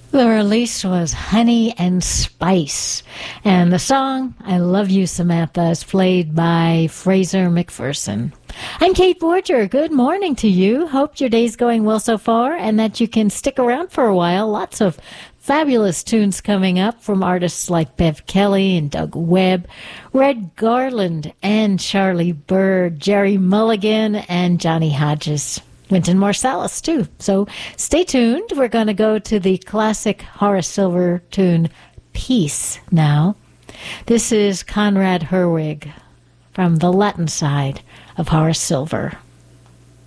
The release was Honey and Spice, and the song, I Love You, Samantha, is played by Fraser McPherson. I'm Kate Borger. Good morning to you. Hope your day's going well so far and that you can stick around for a while. Lots of fabulous tunes coming up from artists like Bev Kelly and Doug Webb, Red Garland and Charlie Bird, Jerry Mulligan and Johnny Hodges. Wynton Marsalis, too. So stay tuned. We're going to go to the classic Horace Silver tune, Peace, now. This is Conrad Herwig from the Latin side of Horace Silver.